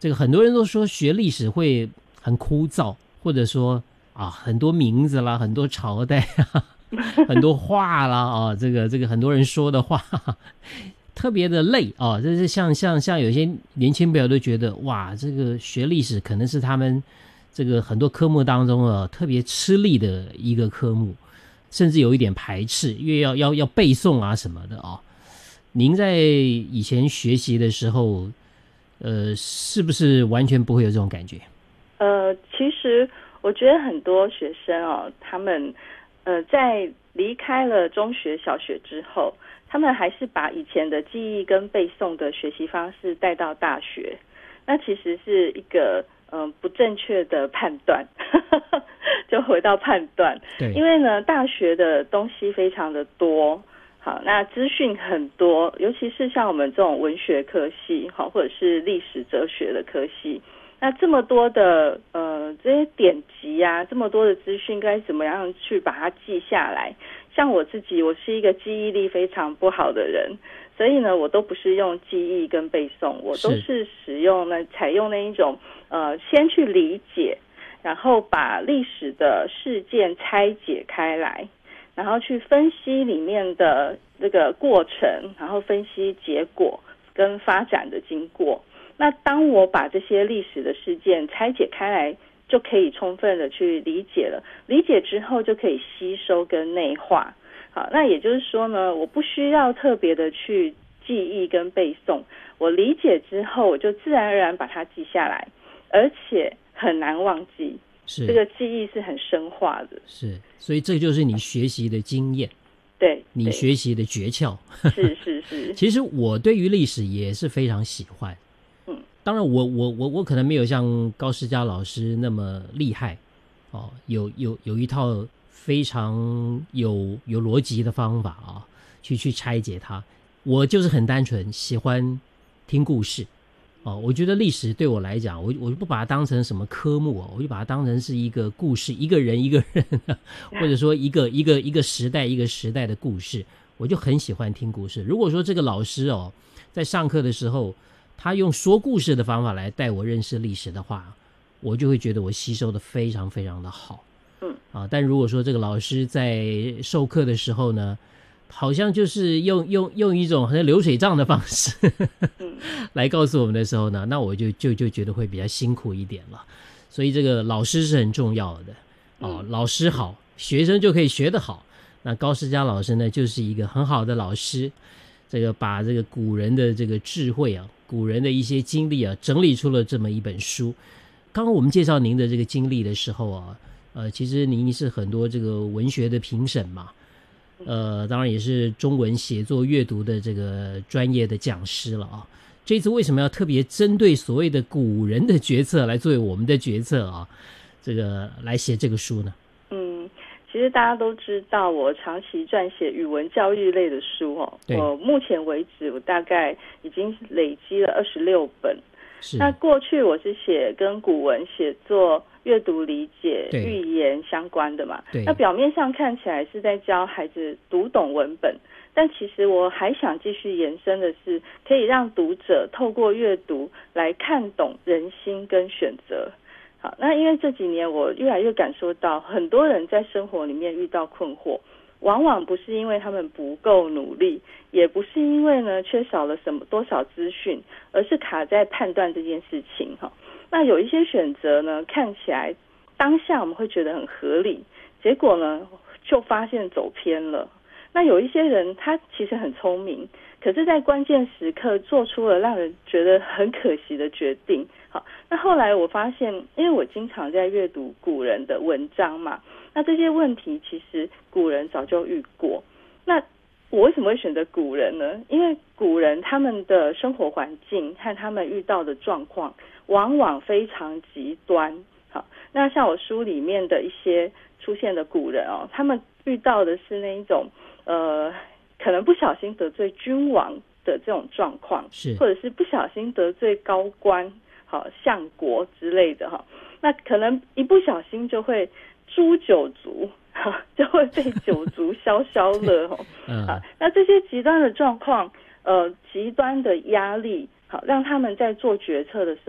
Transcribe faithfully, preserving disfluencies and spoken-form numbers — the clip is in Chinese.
这个很多人都说学历史会很枯燥，或者说啊很多名字啦，很多朝代啊，很多话啦啊，这个这个很多人说的话特别的累啊。这是像像像有些年轻朋友都觉得哇，这个学历史可能是他们这个很多科目当中啊特别吃力的一个科目，甚至有一点排斥，因为要要要背诵啊什么的啊。您在以前学习的时候，呃，是不是完全不会有这种感觉？ 呃，其实我觉得很多学生哦，他们呃在离开了中学、小学之后，他们还是把以前的记忆跟背诵的学习方式带到大学，那其实是一个嗯、呃、不正确的判断，就回到判断，对，因为呢，大学的东西非常的多。好，那资讯很多，尤其是像我们这种文学科系，好，或者是历史哲学的科系，那这么多的呃这些典籍啊，这么多的资讯，该怎么样去把它记下来？像我自己，我是一个记忆力非常不好的人，所以呢，我都不是用记忆跟背诵，我都是使用呢采用那一种呃先去理解，然后把历史的事件拆解开来。然后去分析里面的这个过程，然后分析结果跟发展的经过。那当我把这些历史的事件拆解开来，就可以充分的去理解了。理解之后就可以吸收跟内化。好，那也就是说呢，我不需要特别的去记忆跟背诵，我理解之后，我就自然而然把它记下来，而且很难忘记。是这个记忆是很深化的，是， 所以这就是你学习的经验， 对， 你学习的诀窍， 是是是。 其实我对于历史也是非常喜欢，嗯，当然我我我我可能没有像高诗佳老师那么厉害，哦，有有有一套非常有有逻辑的方法啊，去去拆解它。我就是很单纯喜欢听故事。哦，我觉得历史对我来讲，我我就不把它当成什么科目哦，我就把它当成是一个故事，一个人一个人，或者说一个一个一个时代一个时代的故事，我就很喜欢听故事。如果说这个老师哦，在上课的时候，他用说故事的方法来带我认识历史的话，我就会觉得我吸收的非常非常的好。嗯，啊，但如果说这个老师在授课的时候呢，好像就是用用用一种好像流水账的方式来告诉我们的时候呢，那我就就就觉得会比较辛苦一点了。所以这个老师是很重要的哦，老师好，学生就可以学得好。那高诗佳老师呢，就是一个很好的老师，这个把这个古人的这个智慧啊，古人的一些经历啊，整理出了这么一本书。刚刚我们介绍您的这个经历的时候啊，呃，其实您是很多这个文学的评审嘛。呃，当然也是中文写作阅读的这个专业的讲师了啊。这次为什么要特别针对所谓的古人的决策来作为我们的决策啊？这个来写这个书呢？ 嗯，其实大家都知道，我长期撰写语文教育类的书哦。我目前为止，我大概已经累积了二十六本。那过去我是写跟古文写作、阅读理解、寓言相关的嘛，那表面上看起来是在教孩子读懂文本，但其实我还想继续延伸的是，可以让读者透过阅读来看懂人心跟选择。好，那因为这几年我越来越感受到，很多人在生活里面遇到困惑，往往不是因为他们不够努力，也不是因为呢缺少了什么多少资讯，而是卡在判断这件事情哈。那有一些选择呢，看起来当下我们会觉得很合理，结果呢就发现走偏了。那有一些人他其实很聪明，可是在关键时刻做出了让人觉得很可惜的决定。好，那后来我发现，因为我经常在阅读古人的文章嘛，那这些问题其实古人早就遇过。那我为什么会选择古人呢？因为古人他们的生活环境和他们遇到的状况往往非常极端。好，那像我书里面的一些出现的古人哦，他们遇到的是那一种呃，可能不小心得罪君王的这种状况，是或者是不小心得罪高官、好相国之类的哈。那可能一不小心就会诛九族，就会被九族消消乐哦。啊，那这些极端的状况，呃，极端的压力，好让他们在做决策的时